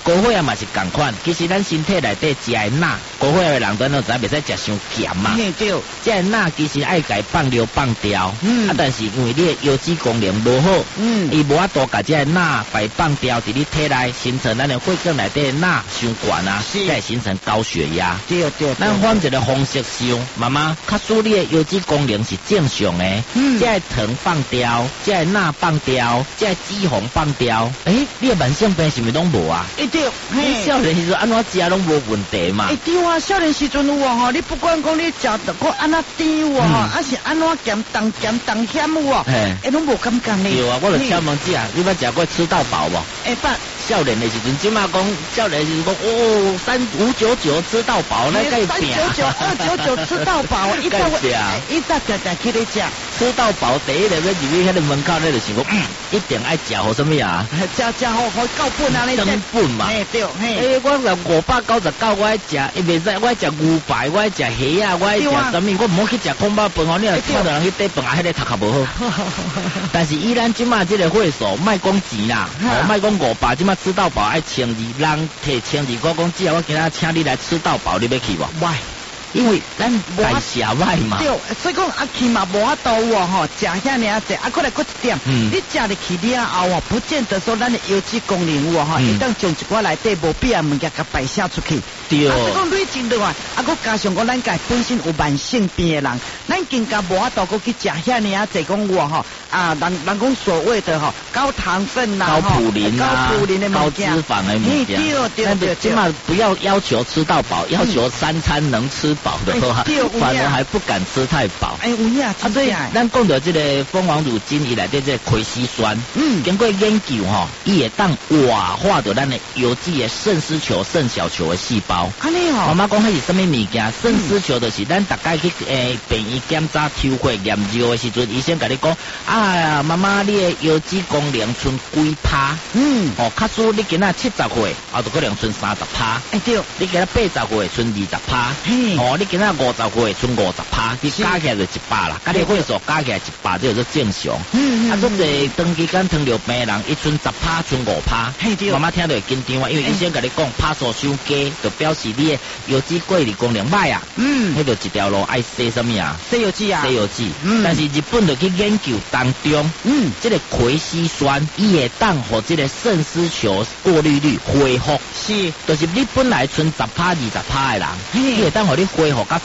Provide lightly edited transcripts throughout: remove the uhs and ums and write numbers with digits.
高血压嘛是共款，其实咱身体内底食的钠，高血压的人咱都知袂使食伤咸嘛。 对， 这钠其实爱改放流放掉，但是因为你的油脂功能无好，伊无法度把这钠排放掉，伫你体内形成咱的血管内底的钠伤悬啊，再形成高血压。 对， 咱换一个方式想，妈妈，假使你的油脂功能是正常的，这个糖放掉，这个钠放掉，这个脂肪放掉，你的慢性病是毋是拢无啊？ 对， 你少年时阵安怎食拢无问题嘛？ 对啊，少年时阵有啊吼，你不管讲你食得个安怎甜有啊，还是安怎咸重咸有啊，拢无感觉呢。 对啊，我就请问姐，你捌食过吃到饱无？ 捌。 少年的时阵，即马讲少年的时阵讲3599吃到饱，那个饼 399、299吃到饱，一早常去咧食。 吃到饱第一个要入去迄个门口，你就想讲，一定爱食好什么啊？ 食好够本啊！你增本嘛。 对， 我599我爱食，伊袂使我爱食牛排，我爱食虾啊，我爱食什么？我唔好去食空包饭哦，你若看到人去底饭啊，迄个头壳无好。但是依咱即马这个会所，卖讲钱啦，卖讲500，即马吃到饱爱1200，人摕1200，我讲只要我今仔请你来吃到饱，你要去无？ 喂。 因为咱代谢歹嘛， 对，所以讲去嘛无法度吼，食遐尔济，过来一点，你食入去了后不见得说咱的油脂功能有吼，会当将一寡内底无必要物件甲排泄出去。 对， 所以讲累积落来，佮加上讲咱家本身有慢性病的人，咱更加无法度去食遐尔济讲吼，人讲所谓的高糖分啦、 高普林啦、高脂肪的物件。 对， 起码不要要求吃到饱，要求3餐能吃饱的话，反而还不敢吃太饱。所以咱讲到这个蜂王乳精以来的这个葵烯酸，经过研究伊会当活化到咱的油脂的肾丝球、肾小球的细胞。妈妈讲迄是什么物件？肾丝球就是咱大概去病院检查抽血验尿的时阵，医生甲你讲，妈妈你的油脂功能剩几趴？假使你今仔70岁，就可能剩30%。 对， 你今仔80岁剩20%。你今仔50岁剩50%，你加起来就100啦。甲你血素加起来100，这就是正常。做者长期间糖尿病的人，伊剩10%，剩5%。妈妈听到会紧张啊，因为医生甲你讲，拍数伤低，就表示你的油脂过滤功能歹啊。迄就一条路爱洗什么啊？ 洗油脂啊。 洗油脂。但是日本就去研究当中，这个葵烯酸伊会当互这个肾丝球过滤率恢复。 是， 就是你本来剩10%、20%的人，伊会当互你恢复到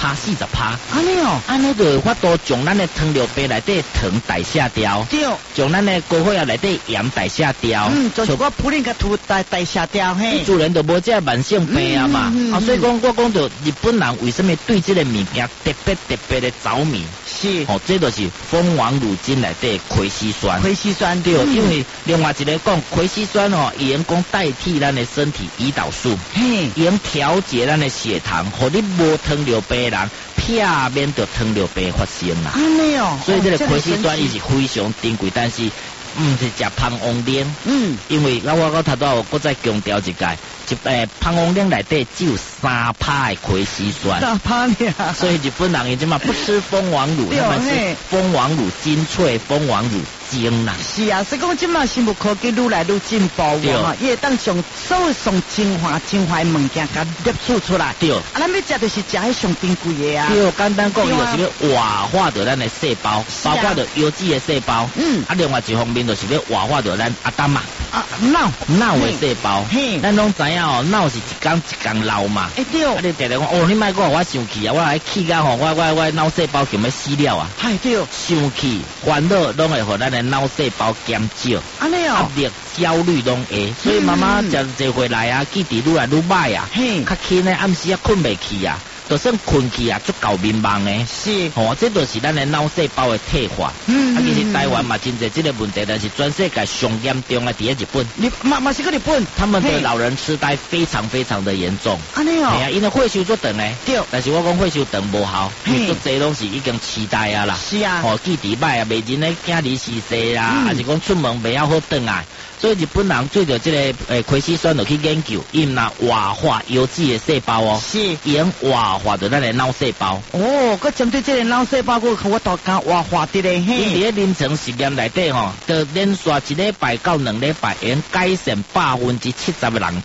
30%、40%。安尼就有法度将咱的糖尿病内底糖代谢掉，将咱的高血压内底盐代谢掉， 就是我普林个图代谢掉。 你自然就无这慢性病啊嘛。所以讲我讲到日本人为什么对这个物件特别的着迷？ 是， 这就是蜂王乳精内底葵烯酸。 葵烯酸对，因为另外一个讲葵烯酸伊能讲代替咱的身体胰岛素，伊能调节咱的血糖，互你无糖尿病的人避免着糖尿病发生啦。所以这个葵烯酸伊是非常珍贵，但是是食芳王奶。因为我头拄我再强调一下。芳王奶内底只有3%的葵烯酸 ，3%呀。 所以日本人伊即嘛不吃蜂王乳，他们是蜂王乳精粹、蜂王乳精啦。 是啊，所以讲即嘛生物科技愈来愈进步嘛，伊会当上所谓上精华的物件甲摄取出来。 对， 咱要食就是食迄上珍贵的啊。 对，简单讲，伊就是要活化到咱的细胞，包括着油脂的细胞。另外一方面就是要活化到咱阿丹嘛。脑的细胞，咱拢知影脑是一天老嘛。 对。 你常常讲你莫讲我生气啊，我来气甲我脑细胞就要死了啊。 对。 生气、烦恼拢会互咱的脑细胞减少，压力、焦虑拢会。所以妈妈食一回来啊，记忆愈来愈歹啊，较轻的暗时困袂去啊。就算困去足够迷茫的， 是， 这就是咱的脑细胞的退化。其实台湾嘛真侪这个问题，但是全世界上严重的伫日本。 嘛是个日本， 他们的老人痴呆非常的严重。因为血小长呢， 对。 但是我讲血小长无效，足侪拢是已经痴呆啊啦。 是啊。 记忆歹啊，袂认得囝儿是谁啊，还是讲出门袂晓好转来。所以日本人对着这个葵烯酸就去研究，伊若活化油脂的细胞是， 伊能活化着咱的脑细胞。 佮针对这个脑细胞，我大家活化的咧。 伊伫临床实验内底就连续1礼拜到2礼拜，会改善70%的人